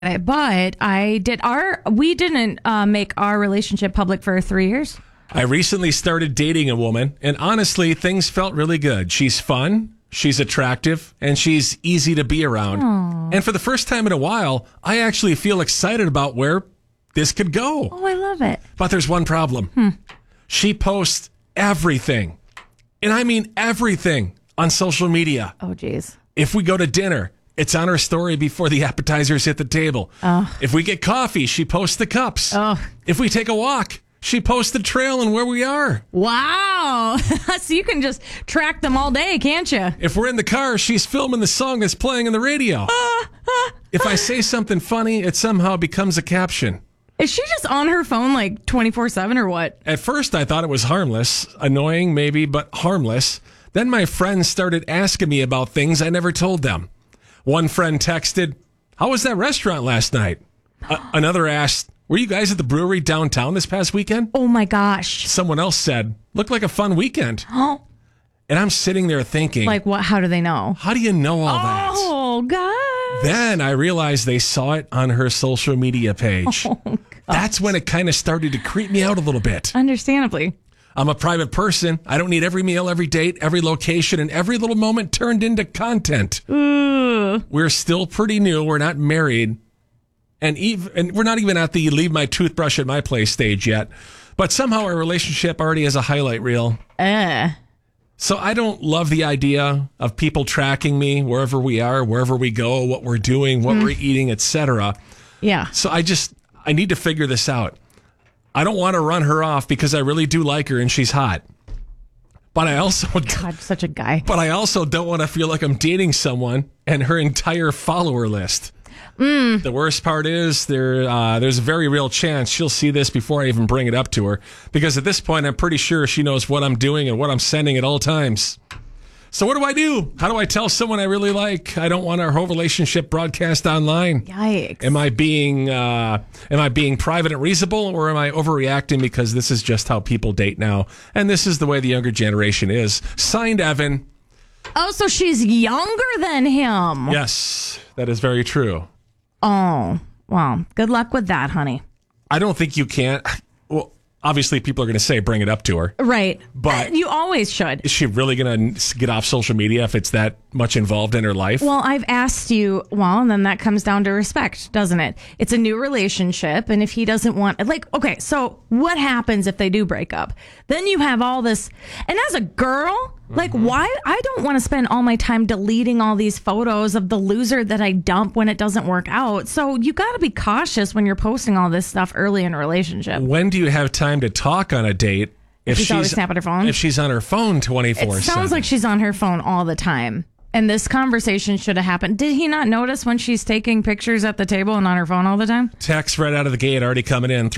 But we didn't make our relationship public for 3 years. I recently started dating a woman, and honestly, things felt really good. She's fun, she's attractive, and she's easy to be around. Aww. And for the first time in a while, I actually feel excited about where this could go. Oh, I love it. But there's one problem. She posts everything, and I mean everything, on social media. Oh, geez. If we go to dinner, it's on her story before the appetizers hit the table. If we get coffee, she posts the cups. If we take a walk, she posts the trail and where we are. Wow. So you can just track them all day, can't you? If we're in the car, she's filming the song that's playing on the radio. If I say something funny, it somehow becomes a caption. Is she just on her phone like 24/7 or what? At first, I thought it was harmless. Annoying, maybe, but harmless. Then my friends started asking me about things I never told them. One friend texted, "How was that restaurant last night?" Another asked, "Were you guys at the brewery downtown this past weekend?" Oh my gosh. Someone else said, "Looked like a fun weekend." And I'm sitting there thinking, like what? How do they know? How do you know all that? Oh, gosh. Then I realized they saw it on her social media page. That's when it kind of started to creep me out a little bit. Understandably. I'm a private person. I don't need every meal, every date, every location, and every little moment turned into content. Ooh. We're still pretty new. We're not married. And we're not even at the leave my toothbrush at my place stage yet. But somehow our relationship already has a highlight reel. So I don't love the idea of people tracking me wherever we are, wherever we go, what we're doing, what we're eating, etc. Yeah. So I need to figure this out. I don't want to run her off because I really do like her and she's hot. But I also God, such a guy. But I also don't want to feel like I'm dating someone and her entire follower list. The worst part is there's a very real chance she'll see this before I even bring it up to her, because at this point I'm pretty sure she knows what I'm doing and what I'm sending at all times. So what do I do? How do I tell someone I really like I don't want our whole relationship broadcast online? Yikes. Am I being private and reasonable, or am I overreacting because this is just how people date now and this is the way the younger generation is? Signed, Evan. Oh, so she's younger than him. Yes, that is very true. Oh, well, good luck with that, honey. I don't think you can. Well, obviously, people are going to say bring it up to her. Right. But you always should. Is she really going to get off social media if it's that much involved in her life? Well, I've asked you, and then that comes down to respect, doesn't it? It's a new relationship, and if he doesn't want, okay, so what happens if they do break up? Then you have all this, and as a girl, why? I don't want to spend all my time deleting all these photos of the loser that I dump when it doesn't work out. So you got to be cautious when you're posting all this stuff early in a relationship. When do you have time to talk on a date? If she's always snapping her phone? If she's on her phone 24/7. It sounds like she's on her phone all the time. And this conversation should have happened. Did he not notice when she's taking pictures at the table and on her phone all the time? Text right out of the gate already coming in,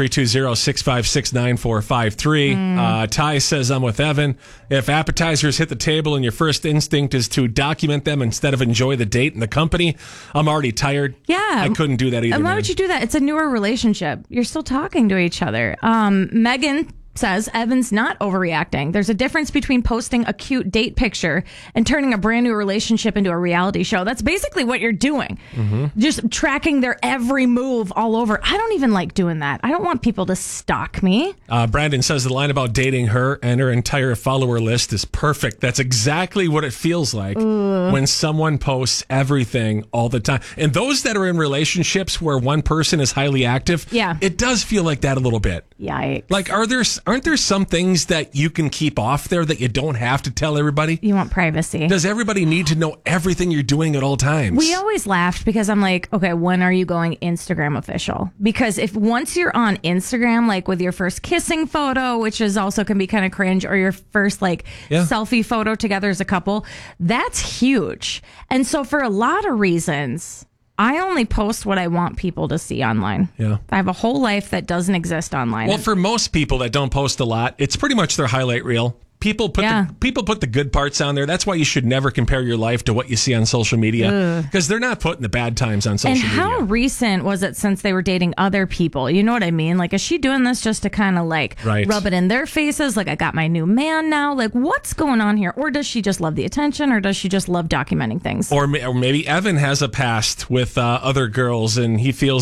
320-656-9453. Ty says, I'm with Evan. If appetizers hit the table and your first instinct is to document them instead of enjoy the date and the company, I'm already tired. Yeah. I couldn't do that either. And why would you do that? It's a newer relationship. You're still talking to each other. Megan says Evan's not overreacting. There's a difference between posting a cute date picture and turning a brand new relationship into a reality show. That's basically what you're doing. Just tracking their every move all over. I don't even like doing that. I don't want people to stalk me. Brandon says the line about dating her and her entire follower list is perfect. That's exactly what it feels like when someone posts everything all the time. And those that are in relationships where one person is highly active, it does feel like that a little bit. Yikes. Like, aren't there some things that you can keep off there that you don't have to tell everybody? You want privacy. Does everybody need to know everything you're doing at all times? We always laughed because I'm like, okay, when are you going Instagram official? Because if once you're on Instagram, like with your first kissing photo, which is also can be kind of cringe, or your first selfie photo together as a couple, that's huge. And so for a lot of reasons, I only post what I want people to see online. Yeah. I have a whole life that doesn't exist online. Well, for most people that don't post a lot, it's pretty much their highlight reel. People put the good parts on there. That's why you should never compare your life to what you see on social media, because they're not putting the bad times on social media. And how recent was it since they were dating other people? You know what I mean? Like, is she doing this just to kind of like rub it in their faces? Like, I got my new man now. Like, what's going on here? Or does she just love the attention, or does she just love documenting things? Or maybe Evan has a past with other girls and he feels